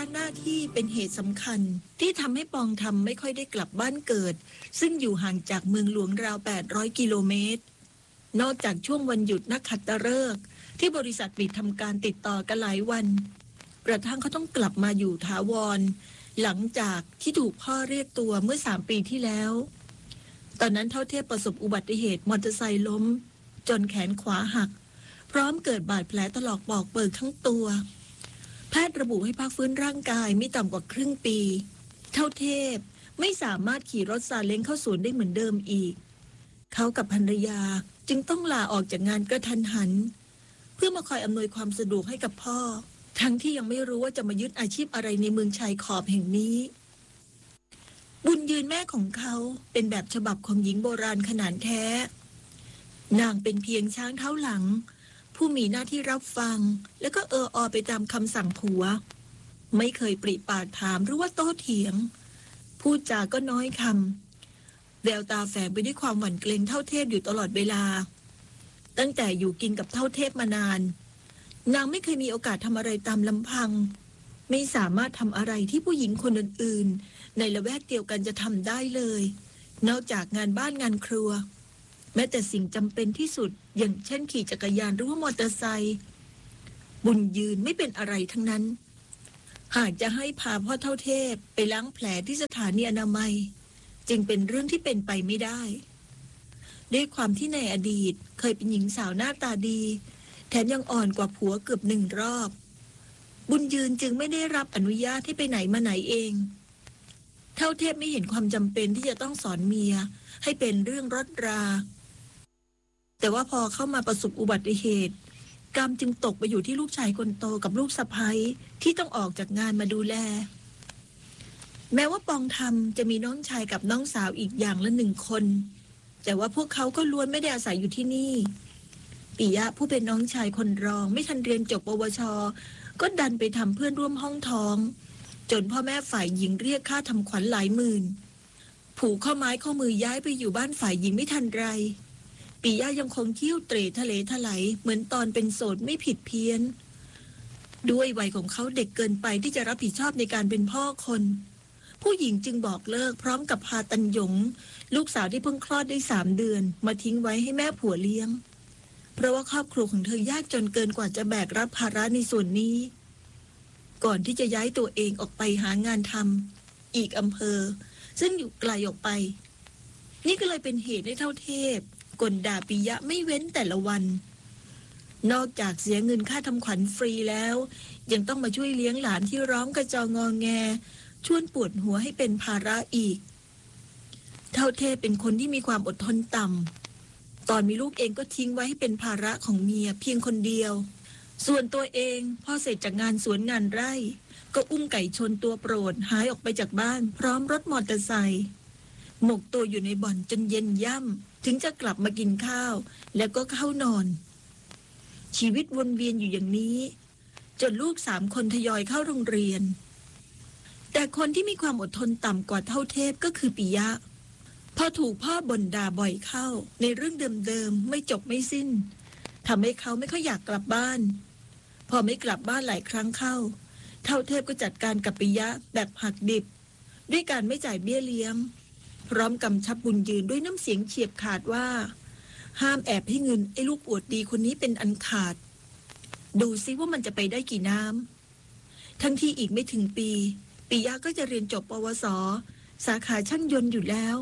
างหน้าที่เป็นเหตุสำคัญที่ทำให้ปองทำไม่ค่อยได้กลับบ้านเกิดซึ่งอยู่ห่างจากเมืองหลวงราว800กิโลเมตรนอกจากช่วงวันหยุดนักขัตฤกษ์ที่บริษัทปิดทำการติดต่อกันหลายวันกระทั่งเขาต้องกลับมาอยู่ถาวรหลังจากที่ถูกพ่อเรียกตัวเมื่อ3 ปีที่แล้วตอนนั้นเท่าเทพประสบอุบัติเหตุมอเตอร์ไซค์ล้มจนแขนขวาหักพร้อมเกิดบาดแผลถลอกปอกเปิกทั้งตัวแพทย์ระบุให้พักฟื้นร่างกายไม่ต่ำกว่าครึ่งปีเท่าเทพไม่สามารถขี่รถซาเล้งเข้าสวนได้เหมือนเดิมอีกเขากับภรรยาจึงต้องลาออกจากงานกระทันหันเพื่อมาคอยอำนวยความสะดวกให้กับพ่อทั้งที่ยังไม่รู้ว่าจะมายึดอาชีพอะไรในเมืองชายขอบแห่งนี้บุญยืนแม่ของเขาเป็นแบบฉบับของหญิงโบราณขนาดแท้นางเป็นเพียงช้างเท้าหลังผู้มีหน้าที่รับฟังแล้วก็อไปตามคำสั่งผัวไม่เคยปริปากถามหรือว่าโต้เถียงพูดจาก็น้อยคำแววตาแฝงไปด้วยความหวั่นเกรงเท่าเทพอยู่ตลอดเวลาตั้งแต่อยู่กินกับเท่าเทพมานานนางไม่เคยมีโอกาสทำอะไรตามลำพังไม่สามารถทำอะไรที่ผู้หญิงคนอื่นๆในละแวกเดียวกันจะทำได้เลยนอกจากงานบ้านงานครัวแม้แต่สิ่งจำเป็นที่สุดอย่างเช่นขี่จักรยานหรือว่ามอเตอร์ไซค์บุญยืนไม่เป็นอะไรทั้งนั้นหากจะให้พาพ่อเท่าเทพไปล้างแผลที่สถานีอนามัยจึงเป็นเรื่องที่เป็นไปไม่ได้ด้วยความที่ในอดีตเคยเป็นหญิงสาวหน้าตาดีแถมยังอ่อนกว่าผัวเกือบ1 รอบบุญยืนจึงไม่ได้รับอนุญาตให้ไปไหนมาไหนเองเท่าเทพไม่เห็นความจำเป็นที่จะต้องสอนเมียให้เป็นเรื่องรถราแต่ว่าพอเข้ามาประสบอุบัติเหตุกรรมจึงตกไปอยู่ที่ลูกชายคนโตกับลูกสะใภ้ที่ต้องออกจากงานมาดูแลแม้ว่าปองธรรมจะมีน้องชายกับน้องสาวอีกอย่างละ1 คนแต่ว่าพวกเขาก็ล้วนไม่ได้อาศัยอยู่ที่นี่ปิยะผู้เป็นน้องชายคนรองไม่ทันเรียนจบปวชก็ดันไปทำเพื่อนร่วมห้องท้องจนพ่อแม่ฝ่ายหญิงเรียกค่าทำขวัญหลายหมื่นผูกข้อไม้ข้อมือย้ายไปอยู่บ้านฝ่ายหญิงไม่ทันไรปิยะยังคงเที่ยวเตร่ทะเลทลายเหมือนตอนเป็นโสดไม่ผิดเพี้ยนด้วยวัยของเขาเด็กเกินไปที่จะรับผิดชอบในการเป็นพ่อคนผู้หญิงจึงบอกเลิกพร้อมกับพาตันหยงลูกสาวที่เพิ่งคลอดได้3 เดือนมาทิ้งไว้ให้แม่ผัวเลี้ยงเพราะว่าครอบครัวของเธอยากจนเกินกว่าจะแบกรับภาระในส่วนนี้ก่อนที่จะย้ายตัวเองออกไปหางานทำอีกอำเภอซึ่งอยู่ไกลออกไปนี่ก็เลยเป็นเหตุให้เท่าเทพกลด่าปิยะไม่เว้นแต่ละวันนอกจากเสียเงินค่าทำขวัญฟรีแล้วยังต้องมาช่วยเลี้ยงหลานที่ร้องกระจองงอแงชวนปวดหัวให้เป็นภาระอีกเท่าเทพเป็นคนที่มีความอดทนต่ำตอนมีลูกเองก็ทิ้งไว้ให้เป็นภาระของเมียเพียงคนเดียวส่วนตัวเองพอเสร็จจากงานสวนงานไร่ก็อุ้มไก่ชนตัวโปรดหายออกไปจากบ้านพร้อมรถมอเตอร์ไซค์หมกตัวอยู่ในบ่อนจนเย็นย่ำถึงจะกลับมากินข้าวแล้วก็เข้านอนชีวิตวนเวียนอยู่อย่างนี้จนลูก3 คนทยอยเข้าโรงเรียนแต่คนที่มีความอดทนต่ำกว่าเท่าเทพก็คือปิยะพอถูกพ่อบ่นด่าบ่อยเข้าในเรื่องเดิมๆไม่จบไม่สิ้นทำให้เขาไม่ค่อยอยากกลับบ้านพอไม่กลับบ้านหลายครั้งเข้าเท่าเทพก็จัดการกับปิยะแบบหักดิบด้วยการไม่จ่ายเบี้ยเลี้ยงพร้อมกำชับบุญยืนด้วยน้ำเสียงเฉียบขาดว่าห้ามแอบให้เงินไอ้ลูกอวดดีคนนี้เป็นอันขาดดูซิว่ามันจะไปได้กี่น้ำทั้งที่อีกไม่ถึงปีปิยะก็จะเรียนจบปวสสาขาช่างยนต์อยู่แล้ว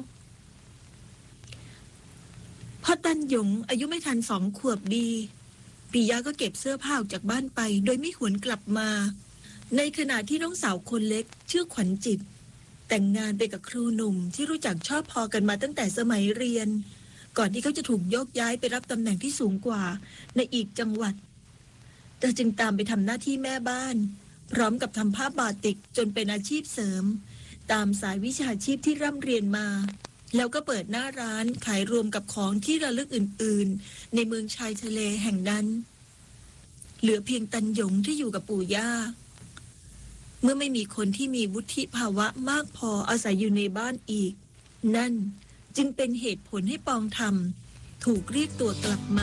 พอตันหยงอายุไม่ทัน2 ขวบดีปิยะก็เก็บเสื้อผ้าออกจากบ้านไปโดยไม่หวนกลับมาในขณะที่น้องสาวคนเล็กชื่อขวัญจิตแต่งงานไปกับครูหนุ่มที่รู้จักชอบพอกันมาตั้งแต่สมัยเรียนก่อนที่เขาจะถูกยกย้ายไปรับตำแหน่งที่สูงกว่าในอีกจังหวัดเธอจึงตามไปทำหน้าที่แม่บ้านพร้อมกับทำผ้าบาติกจนเป็นอาชีพเสริมตามสายวิชาชีพที่ร่ำเรียนมาแล้วก็เปิดหน้าร้านขายรวมกับของที่ระลึกอื่นๆในเมืองชายทะเลแห่งนั้นเหลือเพียงตันหยงที่อยู่กับปู่ย่าเมื่อไม่มีคนที่มีวุฒิภาวะมากพออาศัยอยู่ในบ้านอีกนั่นจึงเป็นเหตุผลให้ปองธรรมถูกเรียกตัวกลับมา